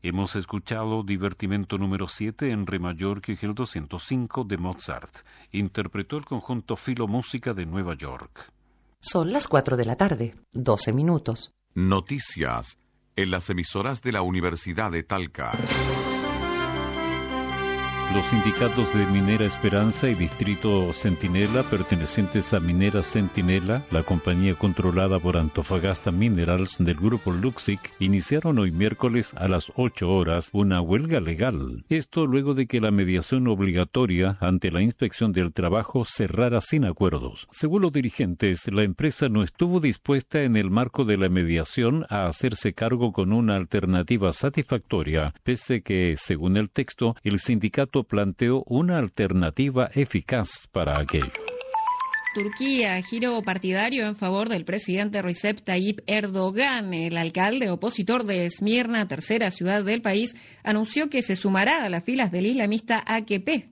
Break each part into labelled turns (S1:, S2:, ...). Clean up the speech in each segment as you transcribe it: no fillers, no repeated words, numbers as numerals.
S1: Hemos escuchado Divertimento número 7 en Re mayor Kegel 205 de Mozart. Interpretó el conjunto Filomúsica de Nueva York.
S2: Son las 4 de la tarde, 12 minutos.
S3: Noticias en las emisoras de la Universidad de Talca.
S1: Los sindicatos de Minera Esperanza y Distrito Centinela, pertenecientes a Minera Centinela, la compañía controlada por Antofagasta Minerals del grupo Luxic, iniciaron hoy miércoles a las 8 horas una huelga legal. Esto luego de que la mediación obligatoria ante la Inspección del Trabajo cerrara sin acuerdos. Según los dirigentes, la empresa no estuvo dispuesta en el marco de la mediación a hacerse cargo con una alternativa satisfactoria, pese que, según el texto, el sindicato planteó una alternativa eficaz para aquello.
S4: Turquía, giro partidario en favor del presidente Recep Tayyip Erdogan. El alcalde opositor de Esmirna, tercera ciudad del país, anunció que se sumará a las filas del islamista AKP,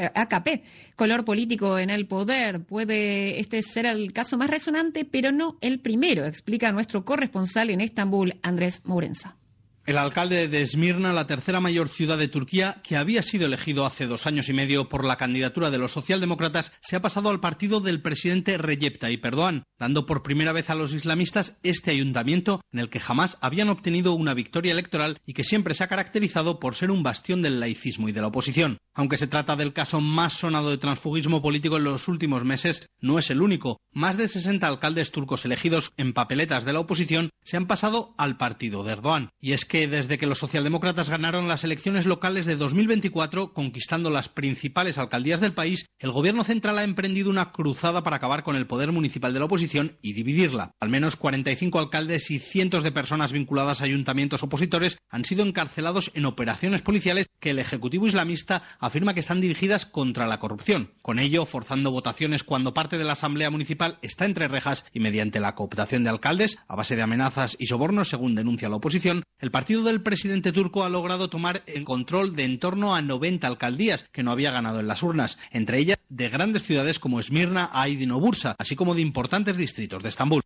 S4: color político en el poder. Puede este ser el caso más resonante, pero no el primero, explica nuestro corresponsal en Estambul, Andrés Mourenza.
S5: El alcalde de Esmirna, la tercera mayor ciudad de Turquía, que había sido elegido hace 2 años y medio por la candidatura de los socialdemócratas, se ha pasado al partido del presidente Recep Tayyip Erdogan, dando por primera vez a los islamistas este ayuntamiento en el que jamás habían obtenido una victoria electoral y que siempre se ha caracterizado por ser un bastión del laicismo y de la oposición. Aunque se trata del caso más sonado de transfugismo político en los últimos meses, no es el único. Más de 60 alcaldes turcos elegidos en papeletas de la oposición se han pasado al partido de Erdogan. Y es que desde que los socialdemócratas ganaron las elecciones locales de 2024, conquistando las principales alcaldías del país, el gobierno central ha emprendido una cruzada para acabar con el poder municipal de la oposición y dividirla. Al menos 45 alcaldes y cientos de personas vinculadas a ayuntamientos opositores han sido encarcelados en operaciones policiales que el Ejecutivo Islamista afirma que están dirigidas contra la corrupción. Con ello, forzando votaciones cuando parte de la Asamblea Municipal está entre rejas y mediante la cooptación de alcaldes, a base de amenazas y sobornos, según denuncia la oposición, el partido del presidente turco ha logrado tomar el control de en torno a 90 alcaldías que no había ganado en las urnas, entre ellas de grandes ciudades como Esmirna, Aydin o Bursa, así como de importantes distritos de Estambul.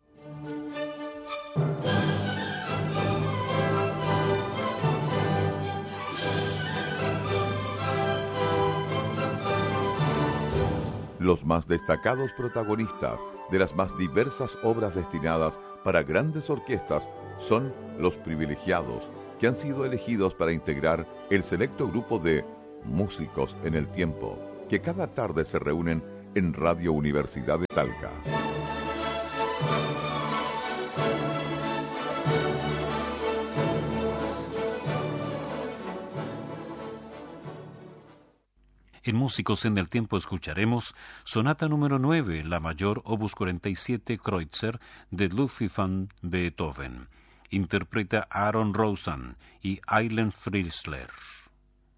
S3: Los más destacados protagonistas de las más diversas obras destinadas para grandes orquestas son los privilegiados que han sido elegidos para integrar el selecto grupo de Músicos en el Tiempo, que cada tarde se reúnen en Radio Universidad de Talca.
S1: En Músicos en el Tiempo escucharemos Sonata número 9, la mayor Opus 47 Kreutzer de Ludwig van Beethoven. Interpreta Aaron Rosen y Eileen Fritzler.